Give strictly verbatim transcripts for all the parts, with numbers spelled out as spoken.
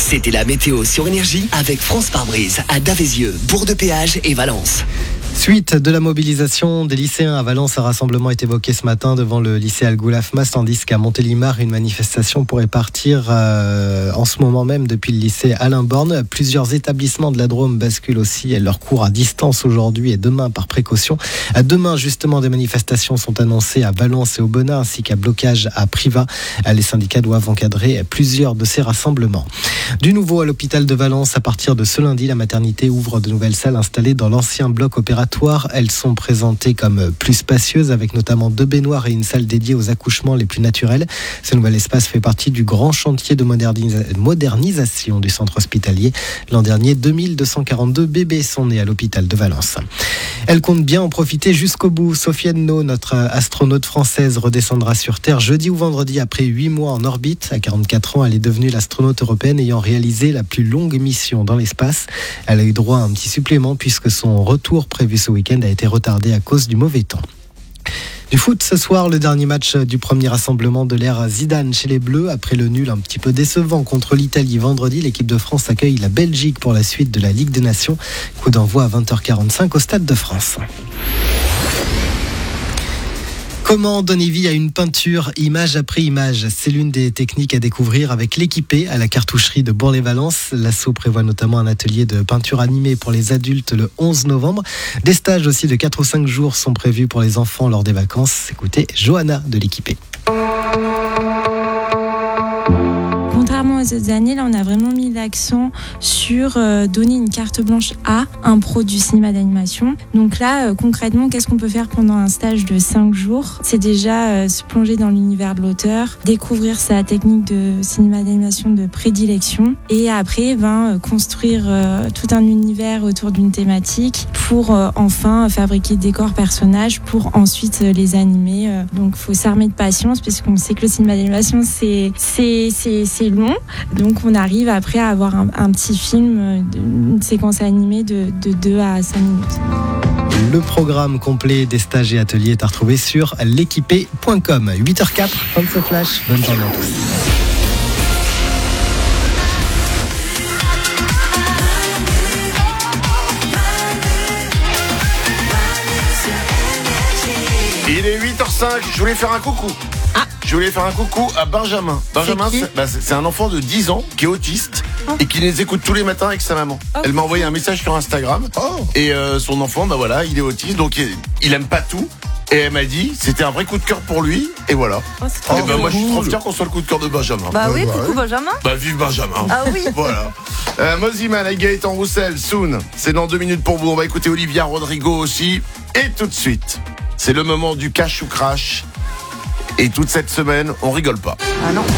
C'était la météo sur Énergie avec France Pare-Brise à Davézieux, Bourg-de-Péage et Valence. Suite de la mobilisation des lycéens à Valence, un rassemblement est évoqué ce matin devant le lycée Al-Goulaf-Mas, tandis qu'à Montélimar, une manifestation pourrait partir euh, en ce moment même depuis le lycée Alain Borne. Plusieurs établissements de la Drôme basculent aussi leur cours à distance aujourd'hui et demain par précaution. Demain, justement, des manifestations sont annoncées à Valence et au Benin, ainsi qu'à blocage à Privas. Les syndicats doivent encadrer plusieurs de ces rassemblements. Du nouveau à l'hôpital de Valence, à partir de ce lundi, la maternité ouvre de nouvelles salles installées dans l'ancien bloc opératoire. Elles sont présentées comme plus spacieuses, avec notamment deux baignoires et une salle dédiée aux accouchements les plus naturels. Ce nouvel espace fait partie du grand chantier de modernisa- modernisation du centre hospitalier. L'an dernier, deux mille deux cent quarante-deux bébés sont nés à l'hôpital de Valence. Elle compte bien en profiter jusqu'au bout. Sofiane No, notre astronaute française, redescendra sur Terre jeudi ou vendredi après huit mois en orbite. À quarante-quatre ans, elle est devenue l'astronaute européenne ayant réalisé la plus longue mission dans l'espace. Elle a eu droit à un petit supplément puisque son retour prévu ce week-end a été retardé à cause du mauvais temps. Du foot ce soir, le dernier match du premier rassemblement de l'ère Zidane chez les Bleus. Après le nul un petit peu décevant contre l'Italie vendredi, l'équipe de France accueille la Belgique pour la suite de la Ligue des Nations. Coup d'envoi à vingt heures quarante-cinq au Stade de France. Comment donner vie à une peinture, image après image? C'est l'une des techniques à découvrir avec l'équipé à la cartoucherie de Bourg-les-Valence. L'asso prévoit notamment un atelier de peinture animée pour les adultes le onze novembre. Des stages aussi de quatre ou cinq jours sont prévus pour les enfants lors des vacances. Écoutez Johanna de l'équipé. Contrairement aux autres années, là, on a vraiment mis l'accent sur euh, donner une carte blanche à un pro du cinéma d'animation. Donc là, euh, concrètement, qu'est-ce qu'on peut faire pendant un stage de cinq jours? C'est déjà euh, se plonger dans l'univers de l'auteur, découvrir sa technique de cinéma d'animation de prédilection et après, ben, euh, construire euh, tout un univers autour d'une thématique pour euh, enfin fabriquer des décors personnages pour ensuite euh, les animer. Euh, donc, il faut s'armer de patience puisqu'on sait que le cinéma d'animation, c'est, c'est, c'est, c'est long. Donc on arrive après à avoir un, un petit film, une séquence animée de, de deux à cinq minutes. Le programme complet des stages et ateliers est à retrouver sur l'équipé point com. huit heures quatre, fin de ce flash. Bonne journée à tous. Il est huit heures cinq, je voulais faire un coucou. Ah. Je voulais faire un coucou à Benjamin. Benjamin, c'est, c'est, bah, c'est, c'est un enfant de dix ans qui est autiste oh. et qui les écoute tous les matins avec sa maman. Oh. Elle m'a envoyé un message sur Instagram oh. et euh, son enfant, bah voilà, il est autiste, donc il, il aime pas tout. Et elle m'a dit, c'était un vrai coup de cœur pour lui, et voilà. Oh, et ben moi, je suis trop fier qu'on soit le coup de cœur de Benjamin. Bah oui, bah, coucou ouais. Benjamin. Bah vive Benjamin. Ah oui. Voilà. Euh, Moziman avec Gaëtan Roussel, soon. C'est dans deux minutes pour vous. On va écouter Olivia Rodrigo aussi. Et tout de suite, c'est le moment du cash ou crash. Et toute cette semaine, on rigole pas. Ah non.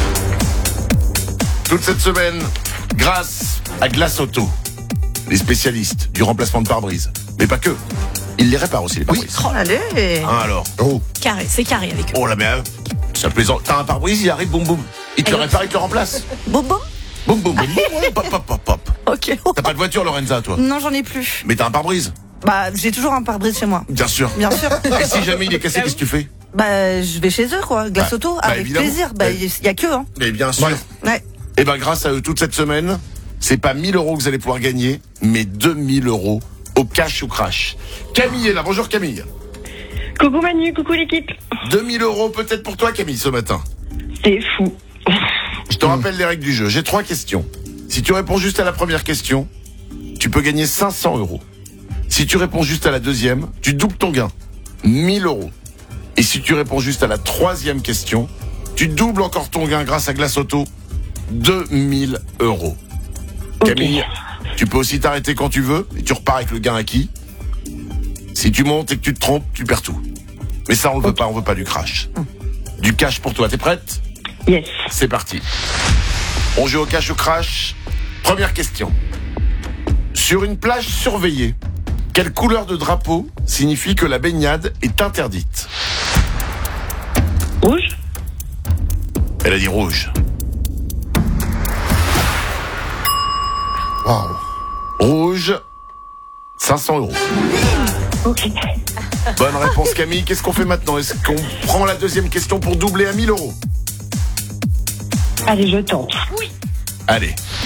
Toute cette semaine, grâce à Glace Auto, les spécialistes du remplacement de pare-brise. Mais pas que. Ils les réparent aussi, les pare-brise. Oui. Oh, allez. Hein, alors. Oh. Carré, c'est carré avec eux. Oh là, mais euh, ça plaisante. T'as un pare-brise, il arrive, boum boum. Il te le répare, il te le remplace. Boum boum. Boum boum boum. boum pop pop pop pop. Ok. T'as pas de voiture, Lorenza, toi? Non, j'en ai plus. Mais t'as un pare-brise? Bah, j'ai toujours un pare-brise chez moi. Bien sûr. Bien sûr. Et si jamais il est cassé, qu'est-ce que tu fais? Bah, je vais chez eux, quoi. Glace bah, Auto, bah, avec évidemment. plaisir. Bah, il y a que, hein. Mais bien sûr. Ouais. ouais. Et ben, grâce à eux, toute cette semaine, c'est pas mille euros que vous allez pouvoir gagner, mais deux mille euros au cash ou crash. Camille est là. Bonjour, Camille. Coucou Manu, coucou l'équipe. deux mille euros peut-être pour toi, Camille, ce matin. C'est fou. Je te rappelle les règles du jeu. J'ai trois questions. Si tu réponds juste à la première question, tu peux gagner cinq cents euros. Si tu réponds juste à la deuxième, tu doubles ton gain. mille euros. Et si tu réponds juste à la troisième question, tu doubles encore ton gain grâce à Glace Auto. deux mille euros. Okay. Camille, tu peux aussi t'arrêter quand tu veux et tu repars avec le gain acquis. Si tu montes et que tu te trompes, tu perds tout. Mais ça, on ne okay. veut pas, on veut pas du crash. Du cash pour toi. T'es prête? Yes. C'est parti. On joue au cash ou crash. Première question. Sur une plage surveillée, quelle couleur de drapeau signifie que la baignade est interdite? Rouge. Elle a dit rouge. Wow. Rouge, cinq cents euros. Ok. Bonne réponse, Camille. Qu'est-ce qu'on fait maintenant? Est-ce qu'on prend la deuxième question pour doubler à mille euros? Allez, je tente. Allez.